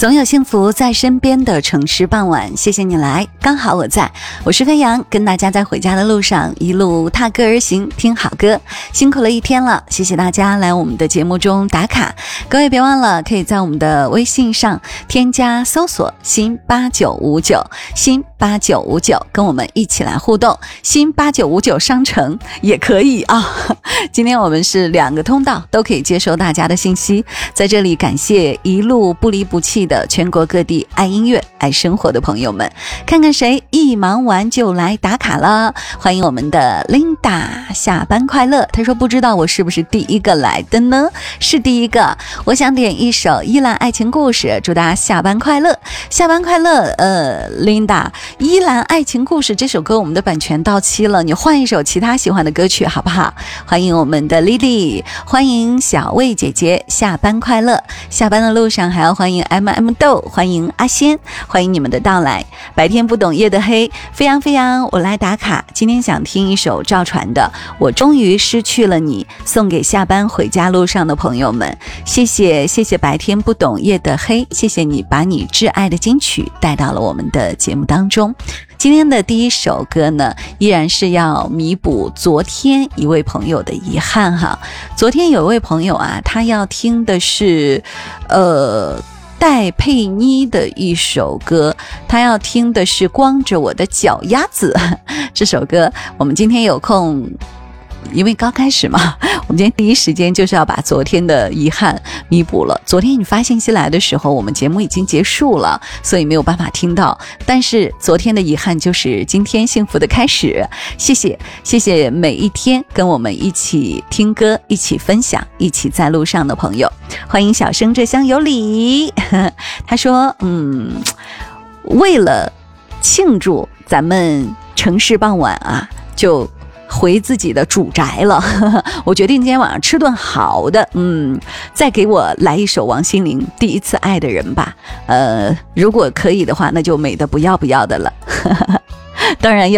总有幸福在身边的城市傍晚，谢谢你来，刚好我在。我是飞扬，跟大家在回家的路上一路踏歌而行，听好歌。辛苦了一天了，谢谢大家来我们的节目中打卡。各位别忘了，可以在我们的微信上添加搜索新8959新8959，跟我们一起来互动。新8959商城也可以啊。今天我们是2个通道都可以接收大家的信息，在这里感谢一路不离不弃的全国各地爱音乐爱生活的朋友们。看看谁一忙完就来打卡了，欢迎我们的 Linda， 下班快乐。她说不知道我是不是第一个来的呢？是第一个。我想点一首依兰爱情故事，祝大家下班快乐，下班快乐。Linda， 依兰爱情故事这首歌我们的版权到期了，你换一首其他喜欢的歌曲好不好？欢迎我们的 Lily， 欢迎小魏姐姐，下班快乐。下班的路上还要欢迎 MM 豆，欢迎阿仙，欢迎你们的到来。白天不懂夜的黑，飞扬飞扬，我来打卡。今天想听一首赵传的《我终于失去了你》，送给下班回家路上的朋友们。谢谢谢谢白天不懂夜的黑，谢谢你把你挚爱的金曲带到了我们的节目当中。今天的第一首歌呢，依然是要弥补昨天一位朋友的遗憾哈。昨天有一位朋友啊，他要听的是戴佩妮的一首歌，他要听的是光着我的脚丫子这首歌。我们今天有空，因为刚开始嘛，我们今天第一时间就是要把昨天的遗憾弥补了。昨天你发信息来的时候，我们节目已经结束了，所以没有办法听到，但是昨天的遗憾就是今天幸福的开始。谢谢谢谢每一天跟我们一起听歌，一起分享，一起在路上的朋友。欢迎小生这厢有礼他说为了庆祝咱们城市傍晚啊，就回自己的主宅了我决定今天晚上吃顿好的，再给我来一首王心凌第一次爱的人吧。如果可以的话，那就美的不要不要的了当然